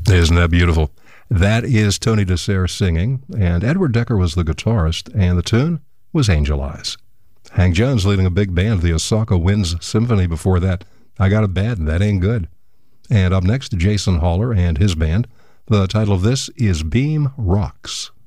Isn't that beautiful? That is Tony DeSere singing, and Edward Decker was the guitarist, and the tune was Angel Eyes. Hank Jones leading a big band, the Osaka Winds Symphony. Before that, I Got a Bad, That Ain't Good. And up next, Jason Haller and his band. The title of this is Beam Rocks.